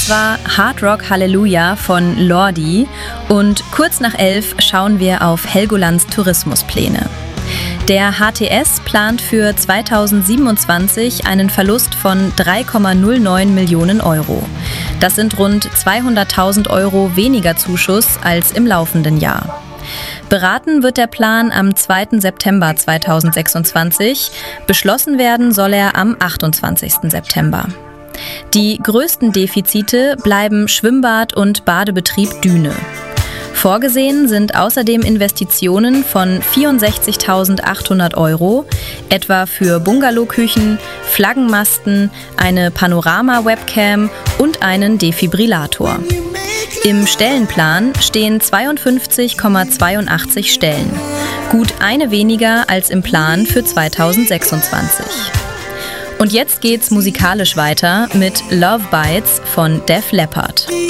Das war Hard Rock Hallelujah von Lordi und kurz nach 11 schauen wir auf Helgolands Tourismuspläne. Der HTS plant für 2027 einen Verlust von 3,09 Millionen Euro. Das sind rund 200.000 Euro weniger Zuschuss als im laufenden Jahr. Beraten wird der Plan am 2. September 2026, beschlossen werden soll er am 28. September. Die größten Defizite bleiben Schwimmbad und Badebetrieb Düne. Vorgesehen sind außerdem Investitionen von 64.800 Euro, etwa für Bungalowküchen, Flaggenmasten, eine Panorama-Webcam und einen Defibrillator. Im Stellenplan stehen 52,82 Stellen, gut eine weniger als im Plan für 2026. Und jetzt geht's musikalisch weiter mit Love Bites von Def Leppard.